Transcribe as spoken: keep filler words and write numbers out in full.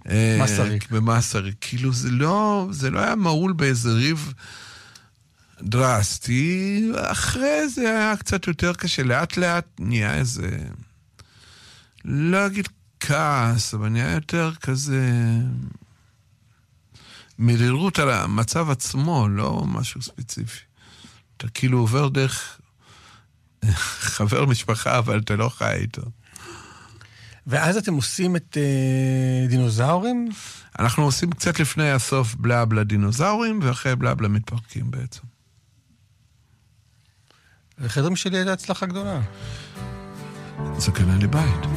מסרי. במסרי. כאילו זה לא, זה לא היה מעול באיזה ריב דרסטי, אחרי זה היה קצת יותר קשה, לאט לאט נהיה איזה, לא אגיד כעס, אבל נהיה יותר כזה מרירות על המצב עצמו, לא משהו ספציפי. אתה כאילו עובר דרך חבר משפחה, אבל אתה לא חי איתו. ואז אתם עושים את אה, דינוזאורים? אנחנו עושים קצת לפני הסוף בלאב לדינוזאורים, ואחרי בלאב למתפרקים בעצם. וחדר משלי הייתה הצלחה גדולה. זה קנה לי בית.